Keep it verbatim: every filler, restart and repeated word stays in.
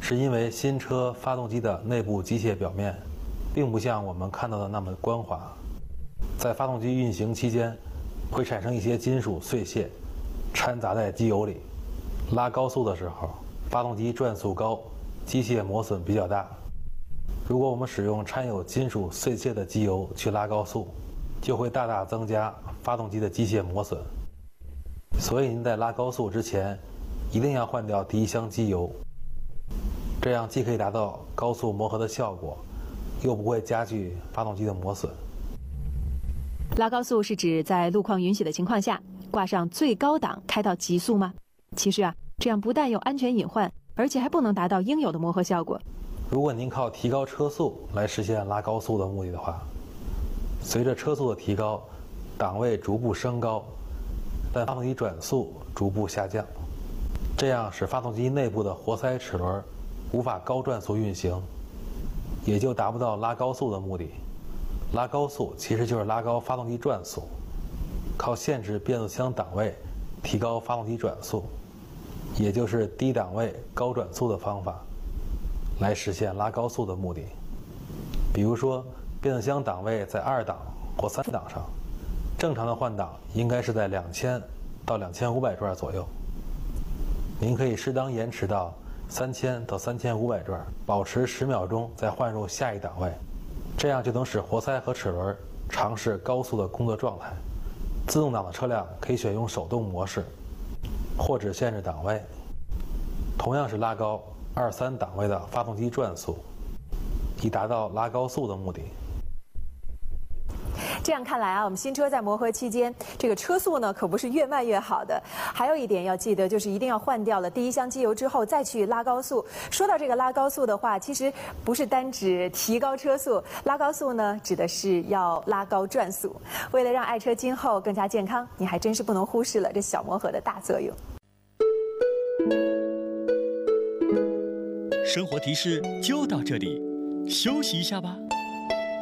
是因为新车发动机的内部机械表面，并不像我们看到的那么光滑，在发动机运行期间，会产生一些金属碎屑，掺杂在机油里。拉高速的时候，发动机转速高，机械磨损比较大。如果我们使用掺有金属碎屑的机油去拉高速，就会大大增加发动机的机械磨损。所以您在拉高速之前，一定要换掉第一箱机油，这样既可以达到高速磨合的效果，又不会加剧发动机的磨损。 拉高速是指在路况允许的情况下，挂上最高档开到极速吗？其实啊，这样不但有安全隐患，而且还不能达到应有的磨合效果。 如果您靠提高车速来实现拉高速的目的的话，随着车速的提高，档位逐步升高，但发动机转速逐步下降，这样使发动机内部的活塞齿轮无法高转速运行，也就达不到拉高速的目的。拉高速其实就是拉高发动机转速，靠限制变速箱档位提高发动机转速，也就是低档位高转速的方法，来实现拉高速的目的。比如说，变速箱档位在二档或三档上，正常的换挡应该是在两千到两千五百转左右。您可以适当延迟到三千到三千五百转，保持十秒钟再换入下一档位，这样就能使活塞和齿轮尝试高速的工作状态。自动挡的车辆可以选用手动模式，或者限制档位，同样是拉高二三档位的发动机转速，以达到拉高速的目的。 这样看来啊，我们新车在磨合期间，这个车速呢可不是越慢越好的。还有一点要记得，就是一定要换掉了第一箱机油之后再去拉高速。说到这个拉高速的话，其实不是单指提高车速，拉高速呢指的是要拉高转速。为了让爱车今后更加健康，你还真是不能忽视了这小磨合的大作用。 生活提示就到这里，休息一下吧。